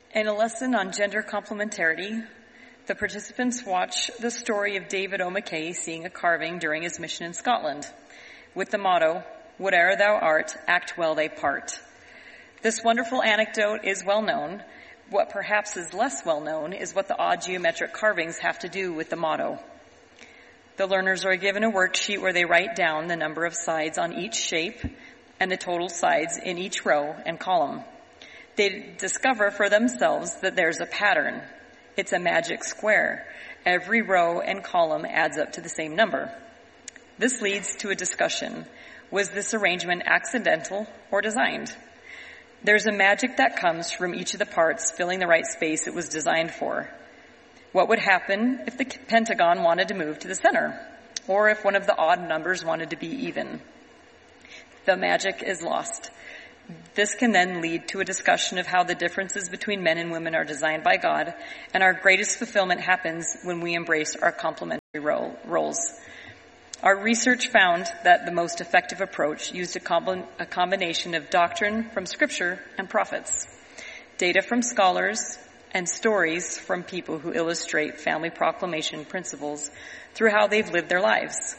In a lesson on gender complementarity, the participants watch the story of David O'Mackay seeing a carving during his mission in Scotland, with the motto, "Whate'er thou art, act well thy part." This wonderful anecdote is well known. What perhaps is less well known is what the odd geometric carvings have to do with the motto. The learners are given a worksheet where they write down the number of sides on each shape and the total sides in each row and column. They discover for themselves that there's a pattern. It's a magic square. Every row and column adds up to the same number. This leads to a discussion. Was this arrangement accidental or designed? There's a magic that comes from each of the parts filling the right space it was designed for. What would happen if the pentagon wanted to move to the center, or if one of the odd numbers wanted to be even? The magic is lost. This can then lead to a discussion of how the differences between men and women are designed by God, and our greatest fulfillment happens when we embrace our complementary roles. Our research found that the most effective approach used a combination of doctrine from Scripture and prophets, data from scholars, and stories from people who illustrate family proclamation principles through how they've lived their lives.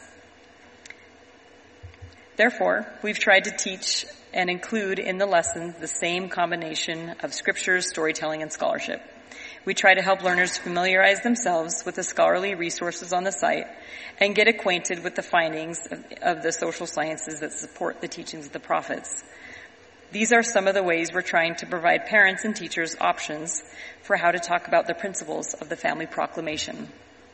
Therefore, we've tried to teach and include in the lessons the same combination of scriptures, storytelling, and scholarship. We try to help learners familiarize themselves with the scholarly resources on the site and get acquainted with the findings of the social sciences that support the teachings of the prophets. These are some of the ways we're trying to provide parents and teachers options for how to talk about the principles of the family proclamation.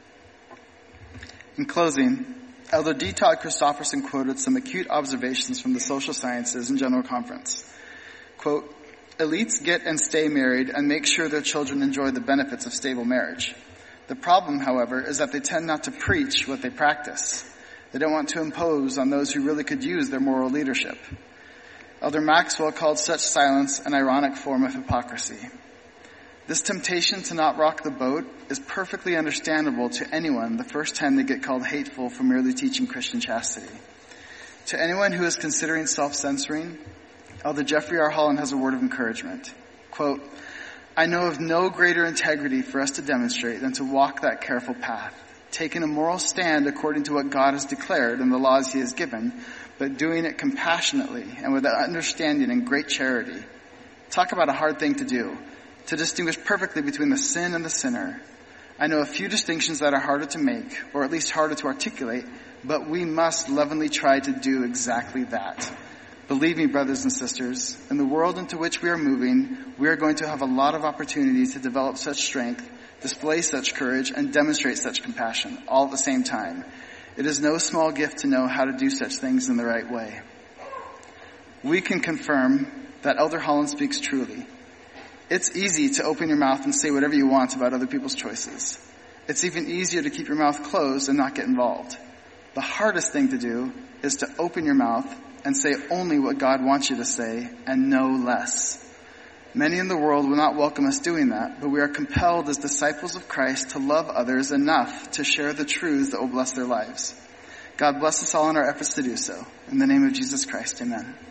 In closing, Elder D. Todd Christofferson quoted some acute observations from the social sciences and general conference. Quote, "Elites get and stay married and make sure their children enjoy the benefits of stable marriage. The problem, however, is that they tend not to preach what they practice. They don't want to impose on those who really could use their moral leadership." Elder Maxwell called such silence an ironic form of hypocrisy. This temptation to not rock the boat is perfectly understandable to anyone the first time they get called hateful for merely teaching Christian chastity. To anyone who is considering self-censoring, Elder Jeffrey R. Holland has a word of encouragement. Quote, "I know of no greater integrity for us to demonstrate than to walk that careful path, taking a moral stand according to what God has declared and the laws he has given, but doing it compassionately and with understanding and great charity." Talk about a hard thing to do, to distinguish perfectly between the sin and the sinner. I know a few distinctions that are harder to make, or at least harder to articulate, but we must lovingly try to do exactly that. Believe me, brothers and sisters, in the world into which we are moving, we are going to have a lot of opportunity to develop such strength, display such courage, and demonstrate such compassion, all at the same time. It is no small gift to know how to do such things in the right way. We can confirm that Elder Holland speaks truly. It's easy to open your mouth and say whatever you want about other people's choices. It's even easier to keep your mouth closed and not get involved. The hardest thing to do is to open your mouth and say only what God wants you to say and no less. Many in the world will not welcome us doing that, but we are compelled as disciples of Christ to love others enough to share the truths that will bless their lives. God bless us all in our efforts to do so. In the name of Jesus Christ, amen.